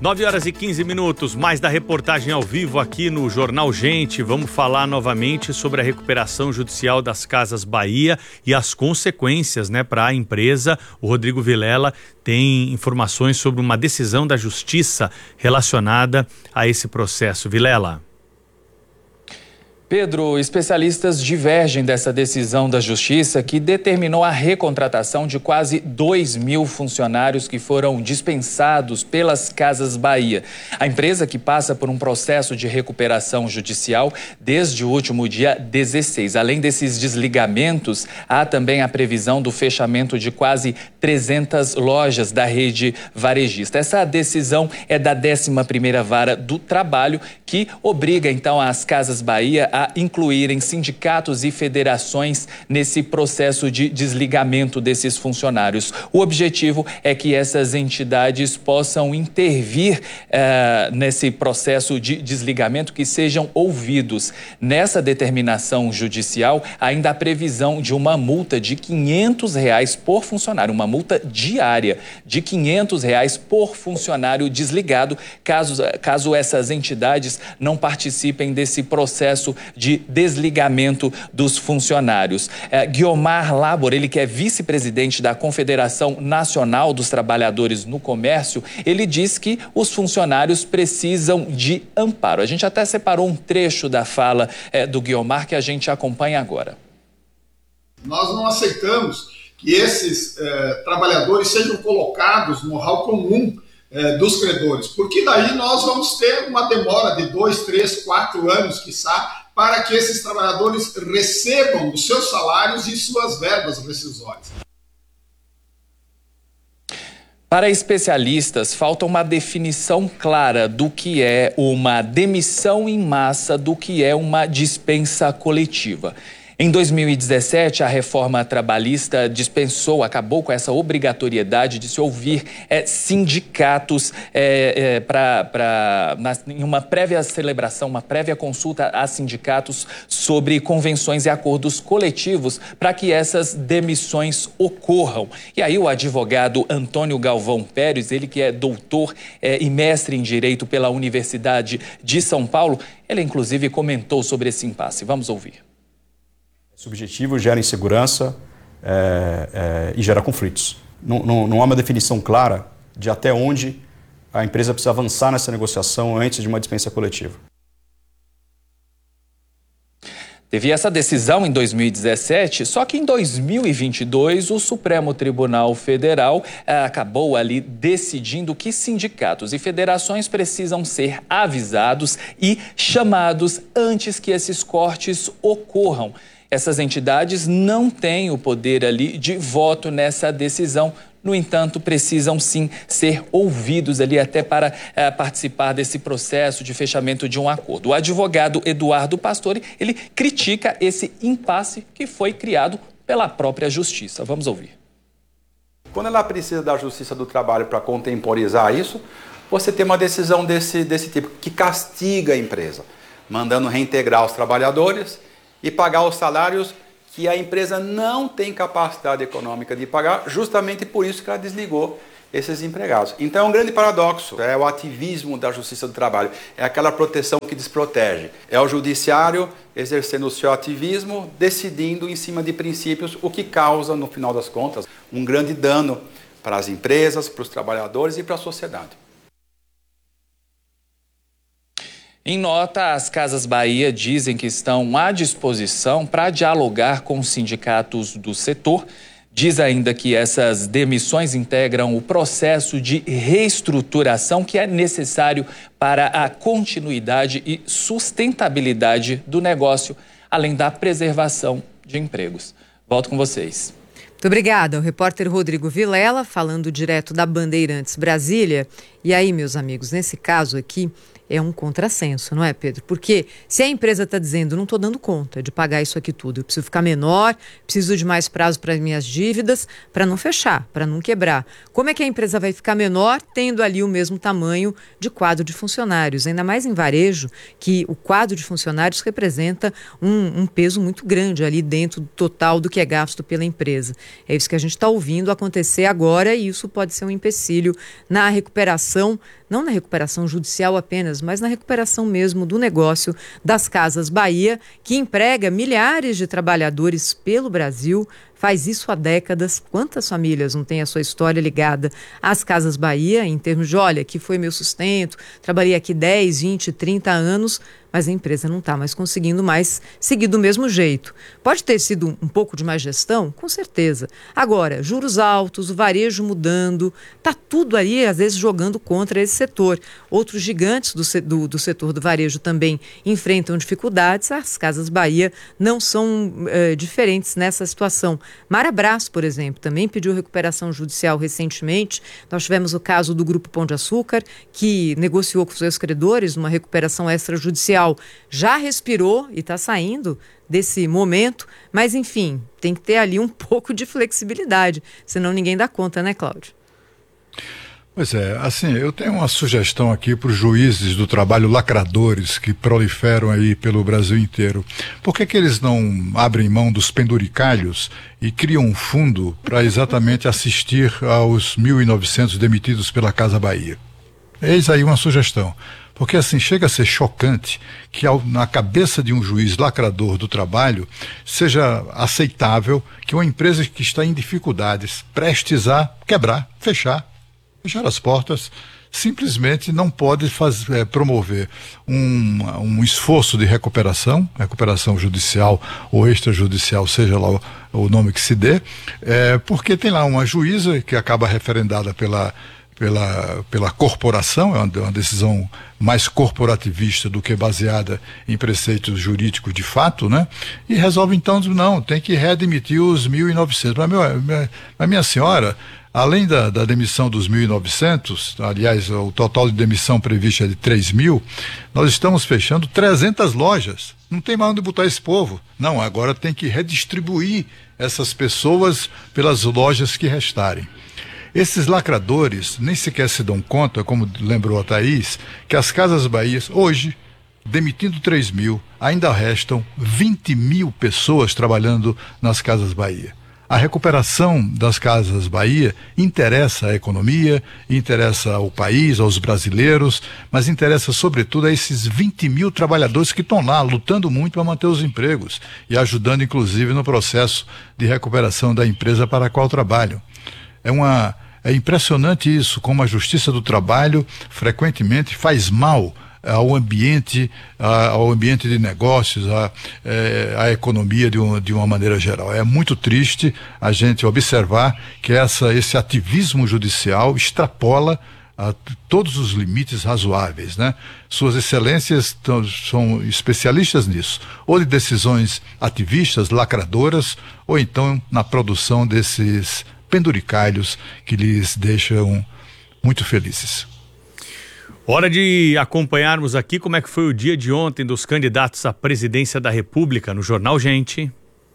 9h15, mais da reportagem ao vivo aqui no Jornal Gente. Vamos falar novamente sobre a recuperação judicial das Casas Bahia e as consequências, para a empresa. O Rodrigo Vilela tem informações sobre uma decisão da Justiça relacionada a esse processo. Vilela. Pedro, especialistas divergem dessa decisão da Justiça que determinou a recontratação de quase 2.000 funcionários que foram dispensados pelas Casas Bahia. A empresa, que passa por um processo de recuperação judicial desde o último dia 16. Além desses desligamentos, há também a previsão do fechamento de quase 300 lojas da rede varejista. Essa decisão é da 11ª Vara do Trabalho, que obriga então as Casas Bahia a incluírem sindicatos e federações nesse processo de desligamento desses funcionários. O objetivo é que essas entidades possam intervir nesse processo de desligamento, que sejam ouvidos. Nessa determinação judicial, ainda há previsão de uma multa de R$500 por funcionário, uma multa diária de R$500 por funcionário desligado, caso essas entidades não participem desse processo de desligamento dos funcionários. Guiomar Labor, ele que é vice-presidente da Confederação Nacional dos Trabalhadores no Comércio, ele diz que os funcionários precisam de amparo. A gente até separou um trecho da fala do Guiomar que a gente acompanha agora. Nós não aceitamos que esses trabalhadores sejam colocados no rol comum dos credores, porque daí nós vamos ter uma demora de 2, 3, 4 anos, quiçá, para que esses trabalhadores recebam os seus salários e suas verbas rescisórias. Para especialistas, falta uma definição clara do que é uma demissão em massa, do que é uma dispensa coletiva. Em 2017, a reforma trabalhista acabou com essa obrigatoriedade de se ouvir sindicatos em uma prévia celebração, uma prévia consulta a sindicatos sobre convenções e acordos coletivos para que essas demissões ocorram. E aí o advogado Antônio Galvão Pérez, ele que é doutor e mestre em Direito pela Universidade de São Paulo, ele inclusive comentou sobre esse impasse. Vamos ouvir. Subjetivo, gera insegurança e gera conflitos. Não há uma definição clara de até onde a empresa precisa avançar nessa negociação antes de uma dispensa coletiva. Teve essa decisão em 2017, só que em 2022 o Supremo Tribunal Federal acabou ali decidindo que sindicatos e federações precisam ser avisados e chamados antes que esses cortes ocorram. Essas entidades não têm o poder ali de voto nessa decisão. No entanto, precisam sim ser ouvidos ali até para participar desse processo de fechamento de um acordo. O advogado Eduardo Pastore, ele critica esse impasse que foi criado pela própria Justiça. Vamos ouvir. Quando ela precisa da Justiça do Trabalho para contemporizar isso, você tem uma decisão desse tipo, que castiga a empresa, mandando reintegrar os trabalhadores e pagar os salários que a empresa não tem capacidade econômica de pagar, justamente por isso que ela desligou esses empregados. Então é um grande paradoxo, é o ativismo da Justiça do Trabalho, é aquela proteção que desprotege. É o judiciário exercendo o seu ativismo, decidindo em cima de princípios, o que causa, no final das contas, um grande dano para as empresas, para os trabalhadores e para a sociedade. Em nota, as Casas Bahia dizem que estão à disposição para dialogar com os sindicatos do setor. Diz ainda que essas demissões integram o processo de reestruturação que é necessário para a continuidade e sustentabilidade do negócio, além da preservação de empregos. Volto com vocês. Muito obrigada. O repórter Rodrigo Vilela, falando direto da Bandeirantes Brasília. E aí, meus amigos, nesse caso aqui, é um contrassenso, não é, Pedro? Porque se a empresa está dizendo, não estou dando conta de pagar isso aqui tudo, eu preciso ficar menor, preciso de mais prazo para as minhas dívidas, para não fechar, para não quebrar. Como é que a empresa vai ficar menor tendo ali o mesmo tamanho de quadro de funcionários? Ainda mais em varejo, que o quadro de funcionários representa um peso muito grande ali dentro do total do que é gasto pela empresa. É isso que a gente está ouvindo acontecer agora e isso pode ser um empecilho na recuperação não na recuperação judicial apenas, mas na recuperação mesmo do negócio das Casas Bahia, que emprega milhares de trabalhadores pelo Brasil, faz isso há décadas. Quantas famílias não têm a sua história ligada às Casas Bahia, em termos de, olha, aqui foi meu sustento, trabalhei aqui 10, 20, 30 anos, mas a empresa não está mais conseguindo mais seguir do mesmo jeito. Pode ter sido um pouco de má gestão? Com certeza. Agora, juros altos, o varejo mudando, está tudo aí, às vezes, jogando contra esse setor. Outros gigantes do setor do varejo também enfrentam dificuldades. As Casas Bahia não são diferentes nessa situação. Marabras, por exemplo, também pediu recuperação judicial recentemente. Nós tivemos o caso do Grupo Pão de Açúcar, que negociou com os seus credores uma recuperação extrajudicial. Já respirou e está saindo desse momento, mas enfim, tem que ter ali um pouco de flexibilidade, senão ninguém dá conta, né, Cláudio? Pois é, assim, eu tenho uma sugestão aqui para os juízes do trabalho lacradores que proliferam aí pelo Brasil inteiro. Por que eles não abrem mão dos penduricalhos e criam um fundo para exatamente assistir aos 1.900 demitidos pela Casa Bahia? Eis aí uma sugestão. Porque assim, chega a ser chocante que na cabeça de um juiz lacrador do trabalho seja aceitável que uma empresa que está em dificuldades, prestes a quebrar, fechar as portas, simplesmente não pode promover um esforço de recuperação judicial ou extrajudicial, seja lá o nome que se dê, porque tem lá uma juíza que acaba referendada pela corporação, é uma decisão mais corporativista do que baseada em preceitos jurídicos de fato, né? E resolve então, não, tem que readmitir os 1.900. Mas minha senhora, além da demissão dos 1.900, aliás, o total de demissão prevista é de 3.000, nós estamos fechando 300 lojas. Não tem mais onde botar esse povo. Não, agora tem que redistribuir essas pessoas pelas lojas que restarem. Esses lacradores nem sequer se dão conta, como lembrou a Thaís, que as Casas Bahia, hoje, demitindo 3.000, ainda restam 20.000 pessoas trabalhando nas Casas Bahia. A recuperação das Casas Bahia interessa à economia, interessa ao país, aos brasileiros, mas interessa sobretudo a esses 20.000 trabalhadores que estão lá lutando muito para manter os empregos e ajudando inclusive no processo de recuperação da empresa para a qual trabalham. É impressionante isso, como a Justiça do Trabalho frequentemente faz mal ao ambiente de negócios, à economia de uma maneira geral. É muito triste a gente observar que esse ativismo judicial extrapola a todos os limites razoáveis, né? Suas excelências são especialistas nisso, ou de decisões ativistas, lacradoras, ou então na produção desses penduricalhos que lhes deixam muito felizes. Hora de acompanharmos aqui como é que foi o dia de ontem dos candidatos à presidência da República no Jornal Gente.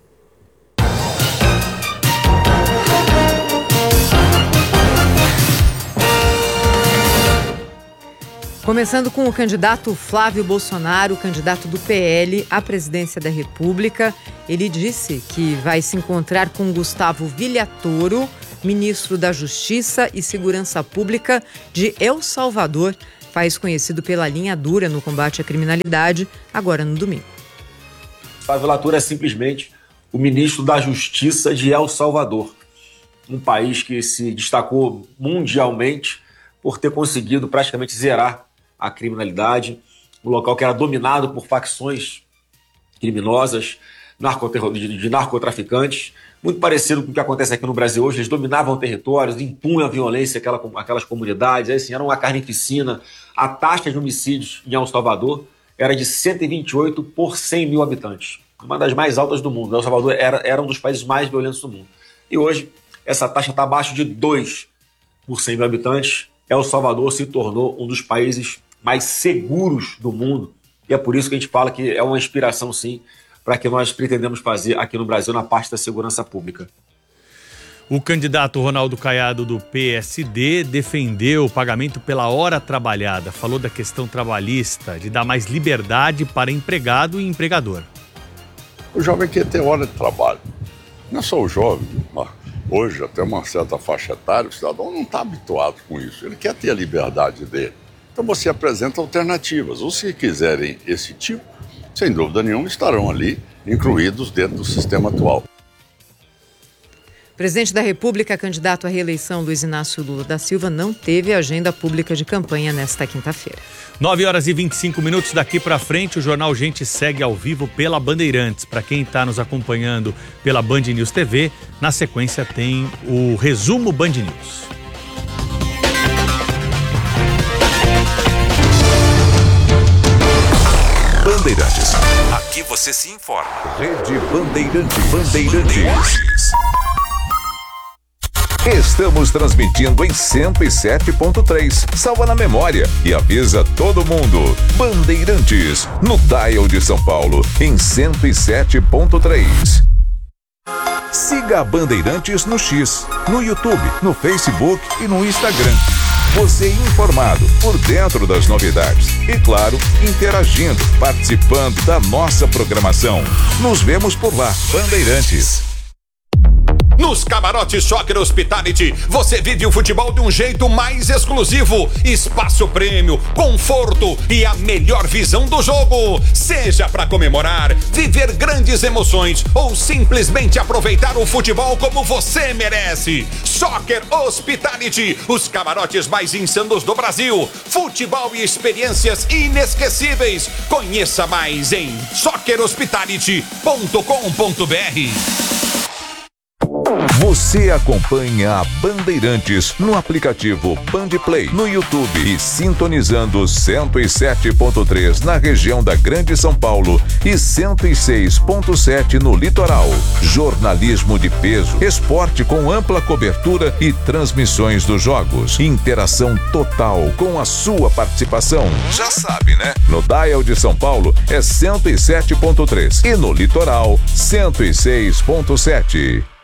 Começando com o candidato Flávio Bolsonaro, candidato do PL à presidência da República. Ele disse que vai se encontrar com Gustavo Villatoro, ministro da Justiça e Segurança Pública de El Salvador, país conhecido pela linha dura no combate à criminalidade, agora no domingo. Flávio Villatoro é simplesmente o ministro da Justiça de El Salvador, um país que se destacou mundialmente por ter conseguido praticamente zerar a criminalidade, um local que era dominado por facções criminosas, de narcotraficantes, muito parecido com o que acontece aqui no Brasil hoje. Eles dominavam territórios, impunham a violência aquelas comunidades, assim, era uma carnificina. A taxa de homicídios em El Salvador era de 128 por 100 mil habitantes, uma das mais altas do mundo. El Salvador era um dos países mais violentos do mundo. E hoje essa taxa está abaixo de 2 por 100 mil habitantes. El Salvador se tornou um dos países mais seguros do mundo, e é por isso que a gente fala que é uma inspiração, sim, para o que nós pretendemos fazer aqui no Brasil na parte da segurança pública. O candidato Ronaldo Caiado do PSD defendeu o pagamento pela hora trabalhada, falou da questão trabalhista, de dar mais liberdade para empregado e empregador. O jovem quer ter hora de trabalho. Não é só o jovem, mas hoje até uma certa faixa etária, o cidadão não está habituado com isso. Ele quer ter a liberdade dele. Então você apresenta alternativas. Os que quiserem esse tipo, sem dúvida nenhuma, estarão ali incluídos dentro do sistema atual. O presidente da República, candidato à reeleição Luiz Inácio Lula da Silva, não teve agenda pública de campanha nesta quinta-feira. 9h25, daqui para frente, o Jornal Gente segue ao vivo pela Bandeirantes. Para quem está nos acompanhando pela Band News TV, na sequência tem o Resumo Band News. Bandeirantes. Aqui você se informa. Rede Bandeirantes. Estamos transmitindo em 107.3. Salva na memória e avisa todo mundo. Bandeirantes, no dial de São Paulo, em 107.3. Siga a Bandeirantes no X, no YouTube, no Facebook e no Instagram. Você informado, por dentro das novidades e, claro, interagindo, participando da nossa programação. Nos vemos por lá, Bandeirantes. Nos camarotes Soccer Hospitality, você vive o futebol de um jeito mais exclusivo. Espaço prêmio, conforto e a melhor visão do jogo. Seja para comemorar, viver grandes emoções ou simplesmente aproveitar o futebol como você merece. Soccer Hospitality, os camarotes mais insanos do Brasil. Futebol e experiências inesquecíveis. Conheça mais em soccerhospitality.com.br. Você acompanha a Bandeirantes no aplicativo Bandplay, no YouTube e sintonizando 107.3 na região da Grande São Paulo e 106.7 no litoral. Jornalismo de peso, esporte com ampla cobertura e transmissões dos jogos. Interação total com a sua participação. Já sabe, né? No dial de São Paulo é 107.3 e no litoral 106.7.